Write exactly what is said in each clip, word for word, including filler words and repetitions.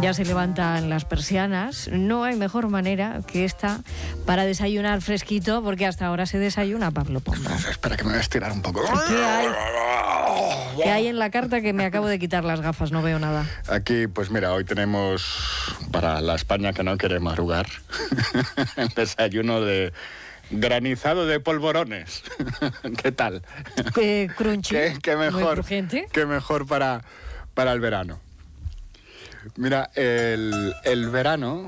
Ya se levantan las persianas. No hay mejor manera que esta para desayunar fresquito, porque hasta ahora se desayuna, Pablo Pombo. Espera que me voy a estirar un poco. ¿Qué hay? ¿Qué hay en la carta? Que me acabo de quitar las gafas, no veo nada. Aquí, pues mira, hoy tenemos para la España que no quiere madrugar el desayuno de granizado de polvorones. ¿Qué tal? Eh, crunchy. ¿Qué, qué mejor, muy crujiente. qué mejor para, para el verano. Mira, el, el verano,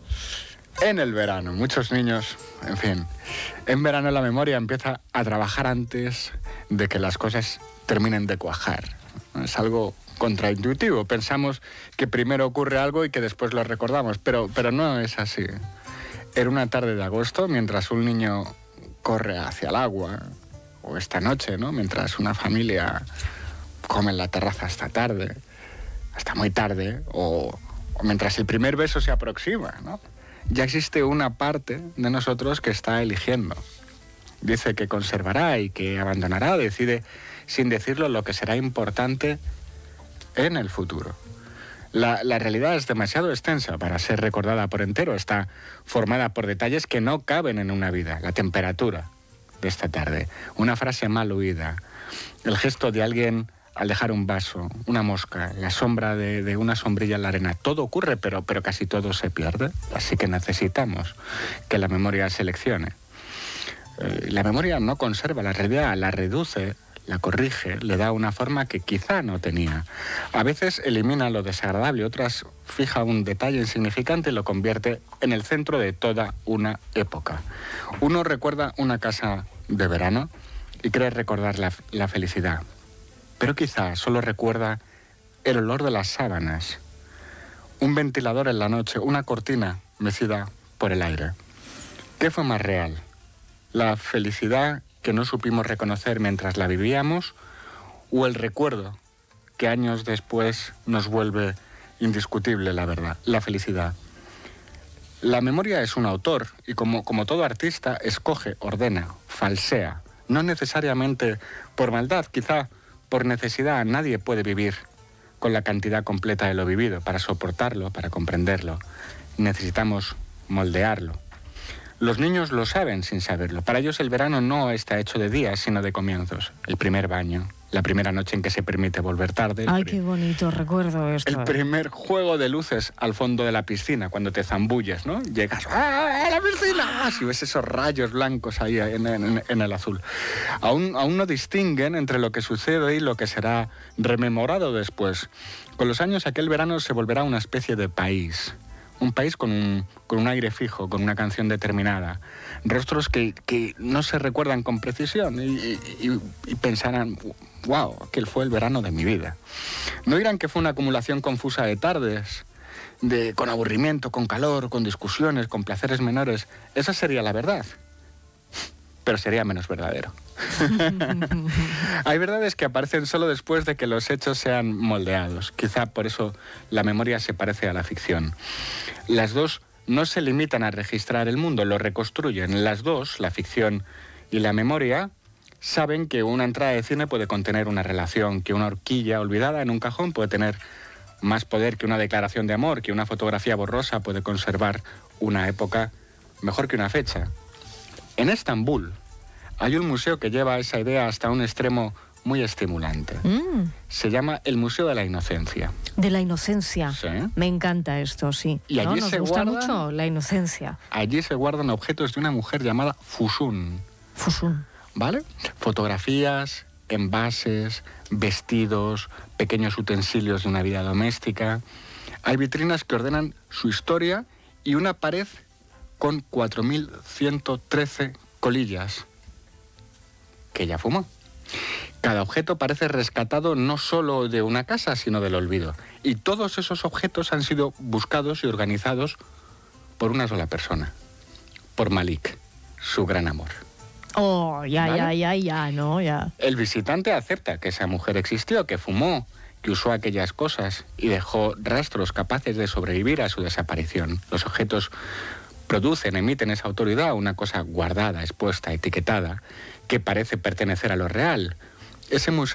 en el verano, muchos niños, en fin, en verano la memoria empieza a trabajar antes de que las cosas terminen de cuajar. Es algo contraintuitivo. Pensamos que primero ocurre algo y que después lo recordamos, pero, pero no es así. Era una tarde de agosto, mientras un niño corre hacia el agua, o esta noche, ¿no? Mientras una familia come en la terraza hasta tarde, hasta muy tarde, o, o mientras el primer beso se aproxima, ¿no? Ya existe una parte de nosotros que está eligiendo. Dice que conservará y que abandonará, decide sin decirlo lo que será importante en el futuro. La, la realidad es demasiado extensa para ser recordada por entero. Está formada por detalles que no caben en una vida. La temperatura de esta tarde, una frase mal oída, el gesto de alguien al dejar un vaso, una mosca, la sombra de, de una sombrilla en la arena. Todo ocurre, pero, pero casi todo se pierde. Así que necesitamos que la memoria seleccione. Eh, la memoria no conserva la realidad, la reduce, la corrige, le da una forma que quizá no tenía. A veces elimina lo desagradable, otras fija un detalle insignificante y lo convierte en el centro de toda una época. Uno recuerda una casa de verano y cree recordar la, la felicidad, pero quizá solo recuerda el olor de las sábanas, un ventilador en la noche, una cortina mecida por el aire. ¿Qué fue más real? ¿La felicidad que no supimos reconocer mientras la vivíamos, o el recuerdo que años después nos vuelve indiscutible la verdad, la felicidad? La memoria es un autor y como, como todo artista escoge, ordena, falsea, no necesariamente por maldad, quizá por necesidad. Nadie puede vivir con la cantidad completa de lo vivido. Para soportarlo, para comprenderlo, necesitamos moldearlo. Los niños lo saben sin saberlo. Para ellos el verano no está hecho de días, sino de comienzos. El primer baño, la primera noche en que se permite volver tarde. Ay, qué bonito recuerdo esto. El primer juego de luces al fondo de la piscina, cuando te zambulles, ¿no? Llegas ¡ah, a la piscina! Si ves esos rayos blancos ahí en, en, en el azul. Aún, aún no distinguen entre lo que sucede y lo que será rememorado después. Con los años aquel verano se volverá una especie de país. Un país con un, con un aire fijo, con una canción determinada. Rostros que, que no se recuerdan con precisión y, y, y pensarán, wow, aquel fue el verano de mi vida. No dirán que fue una acumulación confusa de tardes, de, con aburrimiento, con calor, con discusiones, con placeres menores. Esa sería la verdad, pero sería menos verdadero. Hay verdades que aparecen solo después de que los hechos sean moldeados. Quizá por eso la memoria se parece a la ficción. Las dos no se limitan a registrar el mundo, lo reconstruyen. Las dos, la ficción y la memoria, saben que una entrada de cine puede contener una relación, que una horquilla olvidada en un cajón puede tener más poder que una declaración de amor, que una fotografía borrosa puede conservar una época mejor que una fecha. En Estambul hay un museo que lleva esa idea hasta un extremo muy estimulante. Mm. Se llama el Museo de la Inocencia. De la inocencia. Sí. Me encanta esto, sí. Y allí ¿no? Nos se gusta guardan, mucho la inocencia. Allí se guardan objetos de una mujer llamada Fusun. Fusun. ¿Vale? Fotografías, envases, vestidos, pequeños utensilios de una vida doméstica. Hay vitrinas que ordenan su historia y una pared con cuatro mil ciento trece colillas que ella fumó. Cada objeto parece rescatado no solo de una casa, sino del olvido. Y todos esos objetos han sido buscados y organizados por una sola persona, por Malik, su gran amor. Oh, ya, ¿vale? ya, ya, ya, no, ya. El visitante acepta que esa mujer existió, que fumó, que usó aquellas cosas y dejó rastros capaces de sobrevivir a su desaparición. Los objetos producen, emiten esa autoridad, una cosa guardada, expuesta, etiquetada, que parece pertenecer a lo real. Ese museo